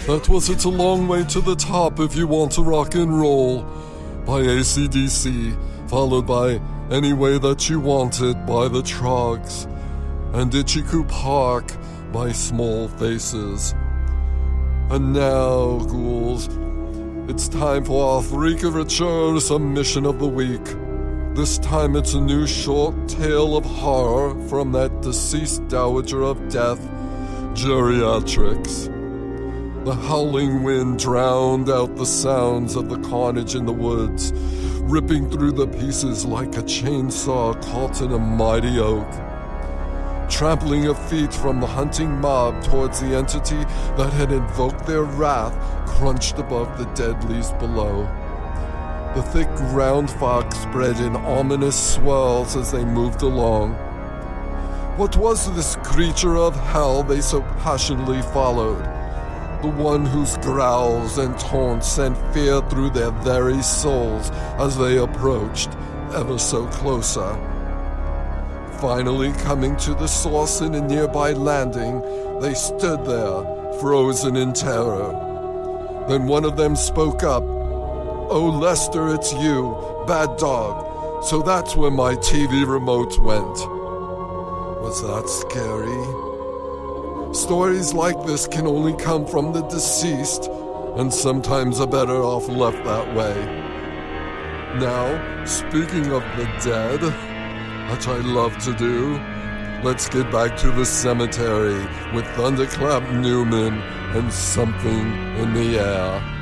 That was It's a Long Way to the Top If You Want to Rock and Roll by AC/DC, followed by Any Way That You Want It by the Troggs, and Itchy-Coo Park by Small Faces. And now, ghouls, it's time for our Freakature submission of the week. This time it's a new short tale of horror from that deceased dowager of death, Geriatrix. The howling wind drowned out the sounds of the carnage in the woods, ripping through the pieces like a chainsaw caught in a mighty oak. Trampling of feet from the hunting mob towards the entity that had invoked their wrath crunched above the dead leaves below. The thick ground fog spread in ominous swirls as they moved along. What was this creature of hell they so passionately followed? The one whose growls and taunts sent fear through their very souls as they approached, ever so closer. Finally coming to the source in a nearby landing, they stood there, frozen in terror. Then one of them spoke up. "Oh, Lester, it's you, bad dog. So that's where my TV remote went." Was that scary? Stories like this can only come from the deceased, and sometimes are better off left that way. Now, speaking of the dead, which I love to do, let's get back to the cemetery with Thunderclap Newman and Something in the Air.